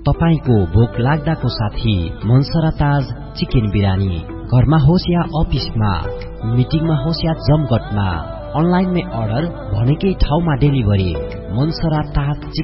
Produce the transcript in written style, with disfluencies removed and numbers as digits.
तपाईको भोक लाग्दाको साथी मनसरा ताज चिकन बिरानी। घरमा होस् या अफिसमा, मिटिङमा होस् या जमघटमा, अनलाइनमै अर्डर भनेकै ठाउँमा डेलिभरी। मनसरा ताज